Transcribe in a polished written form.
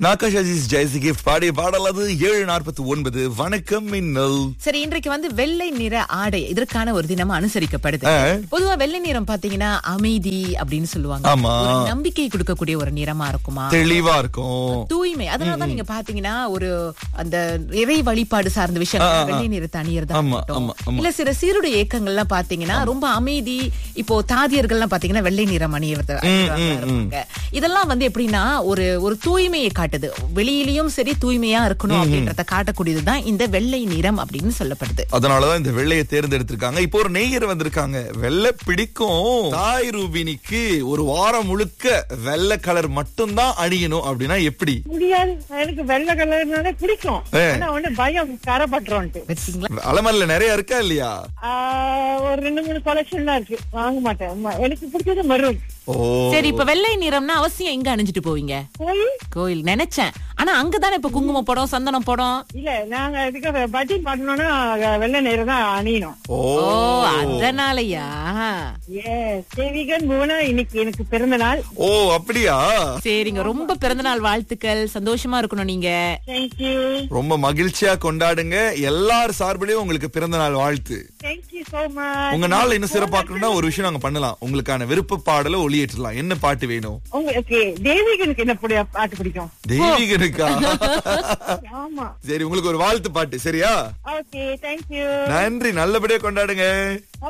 Nakash Aziz ஜெயசி gift பாடிய பாடல் அது 7:49. வணக்கம் மின்னல். சரி, இன்றைக்கு வெள்ளை நிற ஆடை இதற்கான ஒரு தினமா அனுசரிக்கப்படுது. பொதுவா வெள்ளை நிறம் பாத்தீங்கன்னா அமைதி அப்படின்னு சொல்லுவாங்க. ஆமா. ஒரு நம்பிக்கை கொடுக்கக்கூடிய ஒரு நிறமா இருக்குமா, தெளிவா இருக்கும், தூய்மை. அதனாலதான் நீங்க பாத்தீங்கன்னா ஒரு அந்த இறை வழிபாடு சார்ந்த விஷயம் வெள்ளை நிறத்தை அணியறதா இல்ல சில சீருடை இயக்கங்கள்லாம் பாத்தீங்கன்னா ரொம்ப அமைதி. இப்போ தாதியர்கள்லாம் பாத்தீங்கன்னா வெள்ளை நிறம் அணியறது. இதெல்லாம் எப்படின்னா ஒரு தூய்மையை காட்டுது. வெளியிலயும் சரி தூய்மையா இருக்கணும் அப்படின்றத காட்டக்கூடியதுதான் இந்த வெள்ளை நிறம் அப்படின்னு சொல்லப்படுது. அதனாலதான் இந்த வெள்ளையை தேர்ந்தெடுத்திருக்காங்க. இப்போ ஒரு நேயர் வந்திருக்காங்க. வெள்ளை பிடிக்கும் தாய் ரூபினிக்கு ஒரு வாரம் முழுக்க வெள்ளை கலர் மட்டும் தான் அணியணும் அப்படின்னா எப்படி? முடியாது. எனக்கு வெள்ளை கலர்னாலே பிடிக்கும். பயம் கரப்பட்டுரும். அலமல்ல நிறைய இருக்கா இல்லையா? ஒரு 2-3 கலெக்ஷன் தான் இருக்கு. வாங்க மாட்டேன். எனக்கு பிடிச்சது மெரூன். சரி, இப்ப வெள்ளை நிறம்னா அவசியம் எங்க அணிஞ்சிட்டு போவீங்க? கோயில் நினைச்சேன். ஆனா அங்கதானே இப்ப குங்கும படம் சந்தனம் படம். இல்ல, நாங்க இதுக்கு பட்ஜெட் பண்ணணும்னா வெள்ளை நிறம் தான் அணியணும். அதனாலயா? தேவிகன் மூணா இன்னைக்கு எனக்கு பிறந்த நாள். ஓ, அப்படியா? சரிங்க, ரொம்ப பிறந்த நாள் வாழ்த்துக்கள். சந்தோஷமா இருக்கணும் நீங்க. தேங்க்யூ. ரொம்ப மகிழ்ச்சியா கொண்டாடுங்க. எல்லார் சார்பிலையும் உங்களுக்கு பிறந்த நாள் வாழ்த்து. Thank you so much. உங்க நாள் இன்னும் சிறப்பாக்கணும்னா ஒரு விஷயம் நாங்க பண்ணலாம். உங்களுக்கான விருப்ப பாடலை ஒளியேற்றலாம். என்ன பாட்டு வேணும் உங்களுக்கு? தேவிகனுக்கு என்ன பாட்டு பிடிக்கும்? தேவிகனுக்கா? ஆமா. சரி, உங்களுக்கு ஒரு வாழ்த்து பாட்டு. சரியா? Okay, thank you. நன்றி. நல்லபடியா கொண்டாடுங்க.